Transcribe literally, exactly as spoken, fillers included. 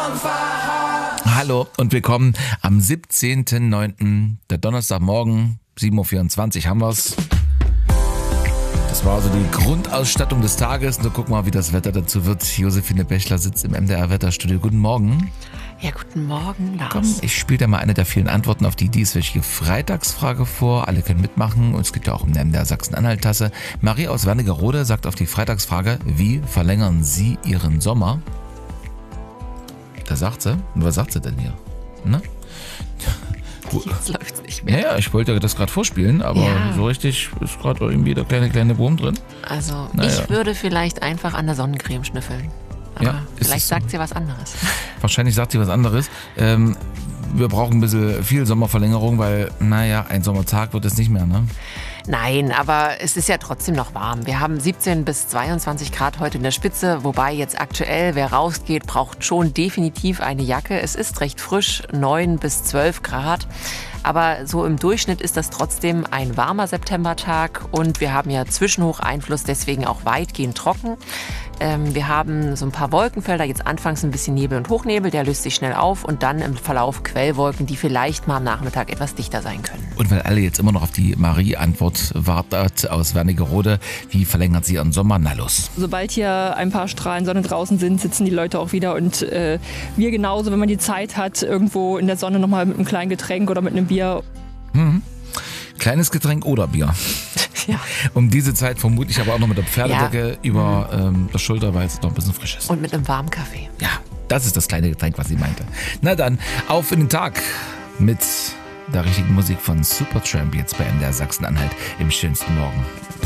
Hallo und willkommen am siebzehnten neunten Der Donnerstagmorgen, sieben Uhr vierundzwanzig haben wir's. Das war also die Grundausstattung des Tages. Nur guck mal, wie das Wetter dazu wird. Josephine Bechler sitzt im M D R-Wetterstudio. Guten Morgen. Ja, guten Morgen, Lars. Komm, ich spiele dir mal eine der vielen Antworten auf die dieswöchige Freitagsfrage vor. Alle können mitmachen und es geht ja auch um eine M D R Sachsen-Anhalt-Tasse. Marie aus Wernigerode sagt auf die Freitagsfrage, wie verlängern Sie Ihren Sommer? Da sagt sie, und was sagt sie denn hier? Ne? Jetzt läuft's nicht mehr. Ja, ja, ich wollte ja das gerade vorspielen, aber Ja. so richtig ist gerade irgendwie der kleine, kleine Wurm drin. Also, Naja. ich würde vielleicht einfach an der Sonnencreme schnüffeln. Aber Ja, ist vielleicht es so? sagt sie was anderes. Wahrscheinlich sagt sie was anderes. Ähm, wir brauchen ein bisschen viel Sommerverlängerung, weil, naja, ein Sommertag wird es nicht mehr, ne? Nein, aber es ist ja trotzdem noch warm. Wir haben siebzehn bis zweiundzwanzig Grad heute in der Spitze, wobei jetzt aktuell, wer rausgeht, braucht schon definitiv eine Jacke. Es ist recht frisch, neun bis zwölf Grad. Aber so im Durchschnitt ist das trotzdem ein warmer Septembertag und wir haben ja Zwischenhocheinfluss, deswegen auch weitgehend trocken. Ähm, wir haben so ein paar Wolkenfelder, jetzt anfangs ein bisschen Nebel und Hochnebel, der löst sich schnell auf und dann im Verlauf Quellwolken, die vielleicht mal am Nachmittag etwas dichter sein können. Und weil alle jetzt immer noch auf die Marie-Antwort wartet aus Wernigerode, wie verlängert sie ihren Sommer? Na los. Sobald hier ein paar Strahlen Sonne draußen sind, sitzen die Leute auch wieder und äh, wir genauso, wenn man die Zeit hat, irgendwo in der Sonne nochmal mit einem kleinen Getränk oder mit einem Bier. Mhm. Kleines Getränk oder Bier. Ja. Um diese Zeit vermutlich aber auch noch mit der Pferdedecke Ja. über ähm, der Schulter, weil es noch ein bisschen frisch ist. Und mit einem warmen Kaffee. Ja, das ist das kleine Getränk, was sie meinte. Na dann, auf in den Tag mit der richtigen Musik von Supertramp jetzt bei M D R Sachsen-Anhalt im schönsten Morgen.